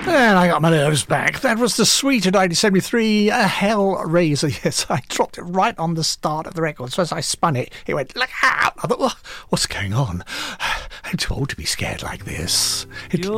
And I got my nerves back. That was the Sweeter 1973 Hellraiser. Yes, I dropped it right on the start of the record. So as I spun it, it went, look out. I thought, what's going on? I'm too old to be scared like this.